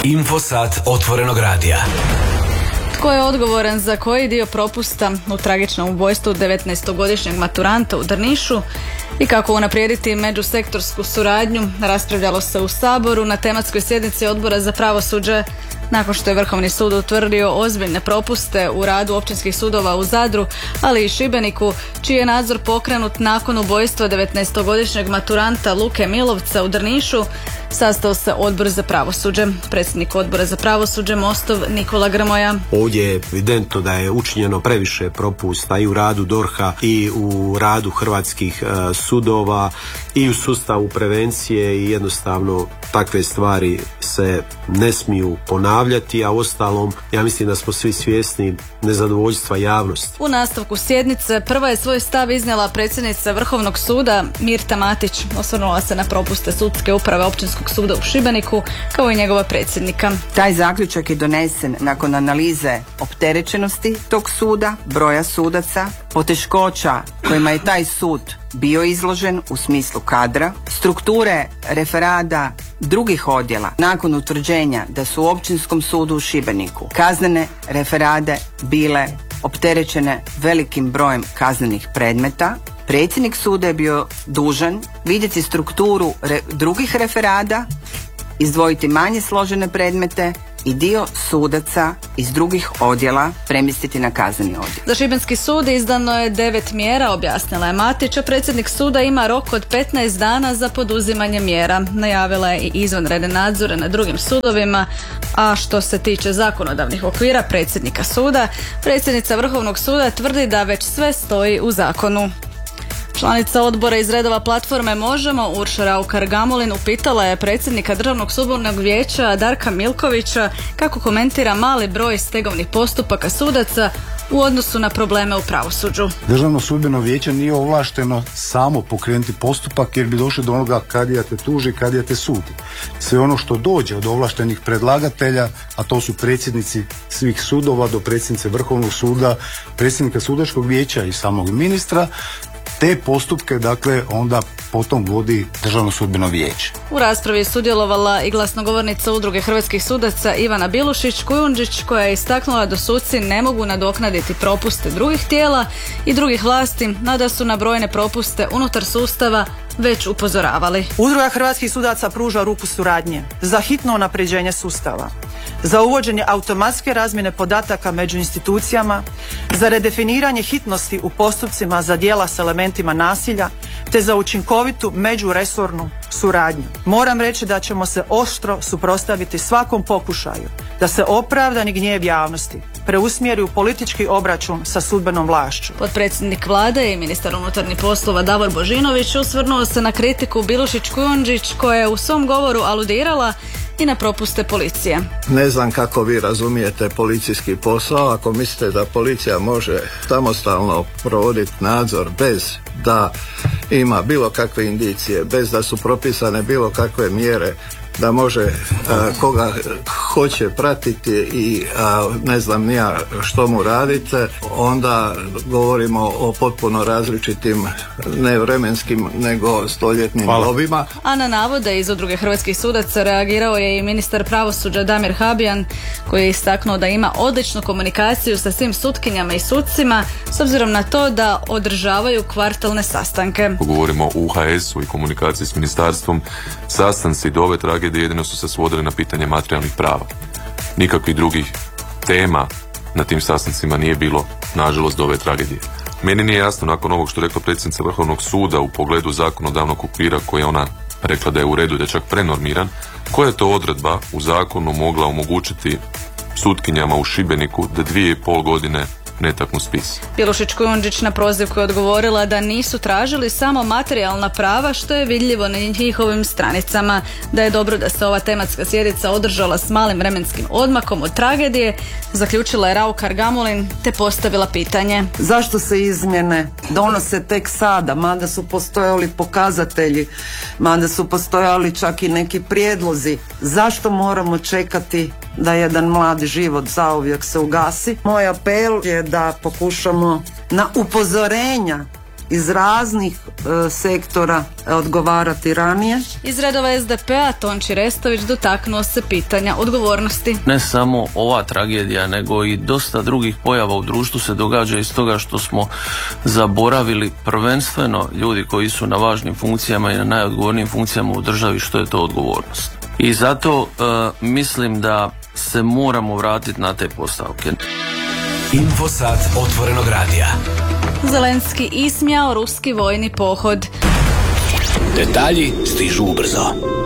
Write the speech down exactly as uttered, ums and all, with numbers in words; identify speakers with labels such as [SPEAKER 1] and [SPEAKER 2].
[SPEAKER 1] Infosat Otvorenog radija.
[SPEAKER 2] Tko je odgovoran za koji dio propusta u tragičnom ubojstvu devetnaestogodišnjeg maturanta u Drnišu i kako unaprijediti međusektorsku suradnju, raspravljalo se u Saboru na tematskoj sjednici Odbora za pravosuđe nakon što je Vrhovni sud utvrdio ozbiljne propuste u radu općinskih sudova u Zadru, ali i Šibeniku, čiji je nadzor pokrenut nakon ubojstva devetnaestogodišnjeg maturanta Luke Milovca u Drnišu. Sastao se Odbor za pravosuđe. Predsjednik Odbora za pravosuđe Mostov Nikola Grmoja.
[SPEAKER 3] Ovdje je evidentno da je učinjeno previše propusta i u radu D O R H-a i u radu hrvatskih uh, sudova i u sustavu prevencije i jednostavno takve stvari se ne smiju ponavljati, a uostalom ja mislim da smo svi svjesni nezadovoljstva javnosti.
[SPEAKER 2] U nastavku sjednice prva je svoj stav iznijela predsjednica Vrhovnog suda Mirta Matić. Osvrnula se na propuste sudske uprave Općinskog suda u Šibeniku kao i njegova predsjednika.
[SPEAKER 4] Taj zaključak je donesen nakon analize opterećenosti tog suda, broja sudaca, poteškoća kojima je taj sud bio izložen u smislu kadra, strukture referada drugih odjela. Nakon utvrđenja da su u Općinskom sudu u Šibeniku kaznene referade bile opterećene velikim brojem kaznenih predmeta, predsjednik suda je bio dužan vidjeti strukturu re- drugih referada, izdvojiti manje složene predmete i dio sudaca iz drugih odjela premjestiti na kazneni odjel.
[SPEAKER 2] Za Šibenski sud izdano je devet mjera, objasnila je Matić, a predsjednik suda ima rok od petnaest dana za poduzimanje mjera. Najavila je i izvanredne nadzore na drugim sudovima, a što se tiče zakonodavnih okvira predsjednika suda, predsjednica Vrhovnog suda tvrdi da već sve stoji u zakonu. Članica odbora iz redova platforme Možemo, Urša Raukar-Gamulin, upitala je predsjednika Državnog sudbenog vijeća Darka Milkovića kako komentira mali broj stegovnih postupaka sudaca u odnosu na probleme u pravosuđu.
[SPEAKER 5] Državno sudbeno vijeće nije ovlašteno samo pokrenuti postupak jer bi došli do onoga kadija te tuži, kadija te sudi. Sve ono što dođe od ovlaštenih predlagatelja, a to su predsjednici svih sudova do predsjednice Vrhovnog suda, predsjednika sudačkog vijeća i samog ministra, te postupke, dakle, onda potom vodi Državno sudbeno vijeće.
[SPEAKER 2] U raspravi je sudjelovala i glasnogovornica Udruge hrvatskih sudaca Ivana Bilušić-Kujundžić, koja je istaknula da suci ne mogu nadoknaditi propuste drugih tijela i drugih vlasti, a da su na brojne propuste unutar sustava već upozoravali.
[SPEAKER 6] Udruga hrvatskih sudaca pruža ruku suradnje za hitno unapređenje sustava, za uvođenje automatske razmjene podataka među institucijama, za redefiniranje hitnosti u postupcima za djela s elementima nasilja, te za učinkovitu međuresornu suradnju. Moram reći da ćemo se oštro suprotstaviti svakom pokušaju da se opravdani gnjev javnosti preusmjeri u politički obračun sa sudbenom vlašću.
[SPEAKER 2] Potpredsjednik vlade i ministar unutarnjih poslova Davor Božinović osvrnuo se na kritiku Bilušić-Kujundžić, koja je u svom govoru aludirala i na propuste policije.
[SPEAKER 7] Ne znam kako vi razumijete policijski posao, ako mislite da policija može samostalno provoditi nadzor bez da ima bilo kakve indicije, bez da su propisane bilo kakve mjere, da može a, koga hoće pratiti i a, ne znam ni ja što mu radite, onda govorimo o potpuno različitim ne vremenskim nego stoljetnim dobima.
[SPEAKER 2] A na navode iz Udruge hrvatskih sudaca reagirao je i ministar pravosuđa Damir Habijan, koji je istaknuo da ima odličnu komunikaciju sa svim sutkinjama i sucima s obzirom na to da održavaju kvartalne sastanke.
[SPEAKER 8] Govorimo o U H S-u i komunikaciji s ministarstvom, sastanci do ove tragedije jedino su se svodili na pitanje materijalnih prava. Nikakvih drugih tema na tim sastancima nije bilo, nažalost, do ove tragedije. Meni nije jasno, nakon ovog što je rekla predsjednica Vrhovnog suda u pogledu zakonodavnog okvira koji je ona rekla da je u redu, da je čak prenormiran, koja je to odredba u zakonu mogla omogućiti sutkinjama u Šibeniku da dvije i pol godine ne taknu spis.
[SPEAKER 2] Bilušić-Kujundžić na prozivku je odgovorila da nisu tražili samo materijalna prava, što je vidljivo na njihovim stranicama, da je dobro da se ova tematska sjednica održala s malim vremenskim odmakom od tragedije, zaključila je Raukar-Gamulin te postavila pitanje.
[SPEAKER 9] Zašto se izmjene donose tek sada, mada su postojali pokazatelji, mada su postojali čak i neki prijedlozi? Zašto moramo čekati da jedan mladi život zauvijek se ugasi? Moj apel je da pokušamo na upozorenja iz raznih e, sektora odgovarati ranije.
[SPEAKER 2] Iz redova es de pe-a Tonči Restović dotaknuo se pitanja odgovornosti.
[SPEAKER 10] Ne samo ova tragedija, nego i dosta drugih pojava u društvu se događa iz toga što smo zaboravili prvenstveno ljudi koji su na važnim funkcijama i na najodgovornijim funkcijama u državi što je to odgovornost. I zato e, mislim da se moramo vratiti na te postavke.
[SPEAKER 1] Infosat otvorenog radija.
[SPEAKER 2] Zelenski ismijao ruski vojni pohod.
[SPEAKER 1] Detalji stižu ubrzo.